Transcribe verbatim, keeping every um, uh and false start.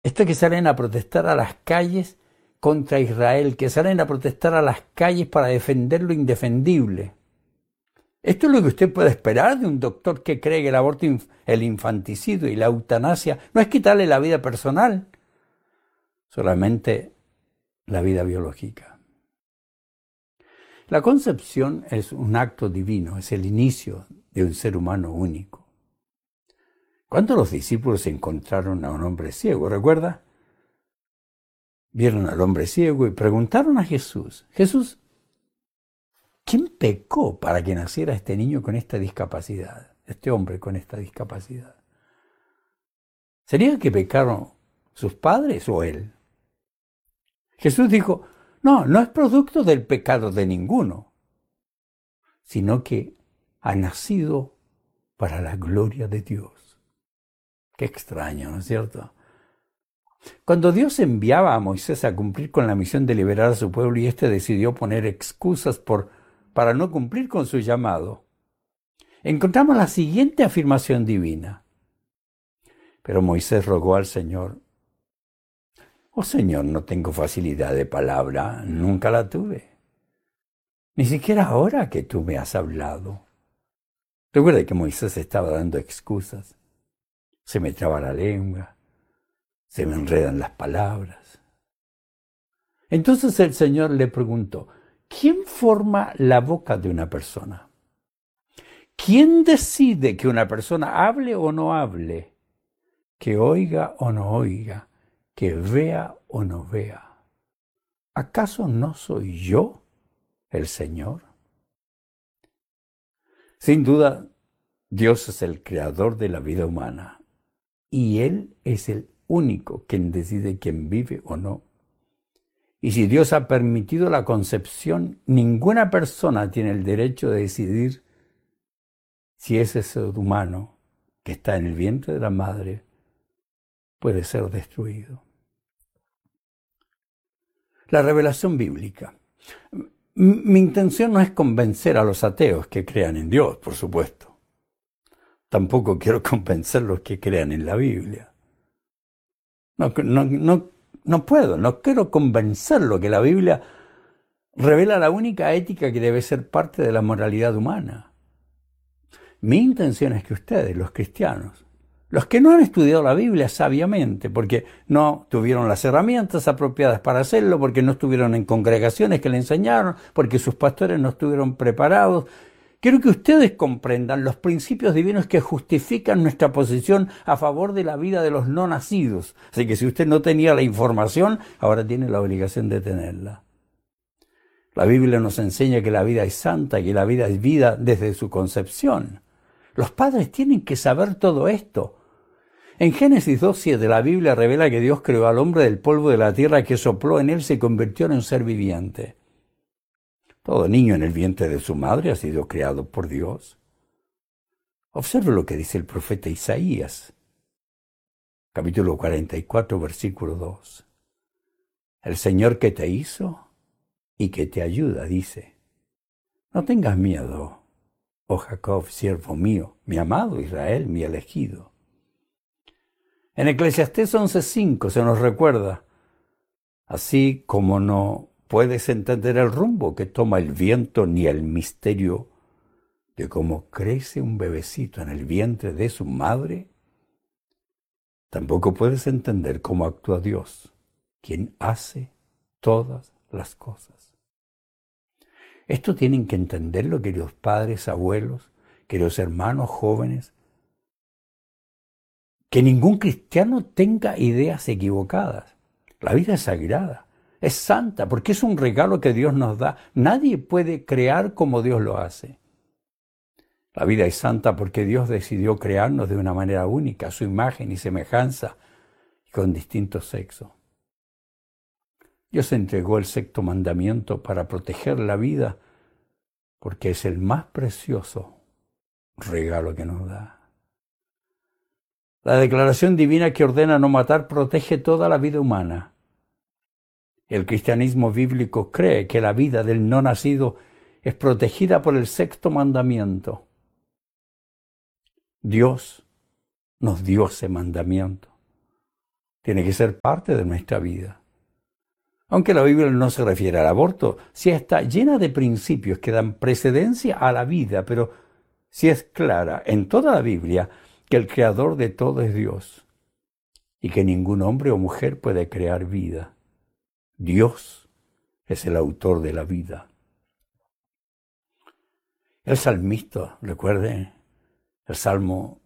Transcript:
Estos que salen a protestar a las calles contra Israel, que salen a protestar a las calles para defender lo indefendible. Esto es lo que usted puede esperar de un doctor que cree que el aborto, el infanticidio y la eutanasia no es quitarle la vida personal, solamente la vida biológica. La concepción es un acto divino, es el inicio de un ser humano único. Cuando los discípulos encontraron a un hombre ciego, ¿recuerda? Vieron al hombre ciego y preguntaron a Jesús, Jesús, ¿quién pecó para que naciera este niño con esta discapacidad, este hombre con esta discapacidad? ¿Sería que pecaron sus padres o él? Jesús dijo, no, no es producto del pecado de ninguno, sino que ha nacido para la gloria de Dios. Qué extraño, ¿no es cierto? Cuando Dios enviaba a Moisés a cumplir con la misión de liberar a su pueblo y éste decidió poner excusas por, para no cumplir con su llamado, encontramos la siguiente afirmación divina. Pero Moisés rogó al Señor, oh Señor, no tengo facilidad de palabra, nunca la tuve, ni siquiera ahora que tú me has hablado. Recuerda que Moisés estaba dando excusas, se me traba la lengua, se me enredan las palabras. Entonces el Señor le preguntó, ¿quién forma la boca de una persona? ¿Quién decide que una persona hable o no hable? Que oiga o no oiga, que vea o no vea. ¿Acaso no soy yo el Señor? Sin duda, Dios es el creador de la vida humana y Él es el único quien decide quién vive o no. Y si Dios ha permitido la concepción, ninguna persona tiene el derecho de decidir si ese ser humano que está en el vientre de la madre puede ser destruido. La revelación bíblica. Mi intención no es convencer a los ateos que crean en Dios, por supuesto. Tampoco quiero convencer a los que crean en la Biblia. No, no, no, no puedo, no quiero convencerlo que la Biblia revela la única ética que debe ser parte de la moralidad humana. Mi intención es que ustedes, los cristianos, los que no han estudiado la Biblia sabiamente, porque no tuvieron las herramientas apropiadas para hacerlo, porque no estuvieron en congregaciones que le enseñaron, porque sus pastores no estuvieron preparados, quiero que ustedes comprendan los principios divinos que justifican nuestra posición a favor de la vida de los no nacidos. Así que si usted no tenía la información, ahora tiene la obligación de tenerla. La Biblia nos enseña que la vida es santa y que la vida es vida desde su concepción. Los padres tienen que saber todo esto. En Génesis dos siete la Biblia revela que Dios creó al hombre del polvo de la tierra, que sopló en él, se convirtió en un ser viviente. Todo niño en el vientre de su madre ha sido creado por Dios. Observe lo que dice el profeta Isaías, capítulo cuarenta y cuatro, versículo dos. El Señor que te hizo y que te ayuda, dice, no tengas miedo, oh Jacob, siervo mío, mi amado Israel, mi elegido. En Eclesiastés once cinco se nos recuerda, así como no puedes entender el rumbo que toma el viento ni el misterio de cómo crece un bebecito en el vientre de su madre, tampoco puedes entender cómo actúa Dios, quien hace todas las cosas. Esto tienen que entenderlo, queridos padres, abuelos, queridos hermanos, jóvenes, que ningún cristiano tenga ideas equivocadas. La vida es sagrada. Es santa porque es un regalo que Dios nos da. Nadie puede crear como Dios lo hace. La vida es santa porque Dios decidió crearnos de una manera única, a su imagen y semejanza, y con distintos sexos. Dios entregó el sexto mandamiento para proteger la vida porque es el más precioso regalo que nos da. La declaración divina que ordena no matar protege toda la vida humana. El cristianismo bíblico cree que la vida del no nacido es protegida por el sexto mandamiento. Dios nos dio ese mandamiento. Tiene que ser parte de nuestra vida. Aunque la Biblia no se refiere al aborto, sí está llena de principios que dan precedencia a la vida, pero sí es clara en toda la Biblia que el creador de todo es Dios y que ningún hombre o mujer puede crear vida. Dios es el autor de la vida. El salmista, recuerde, el Salmo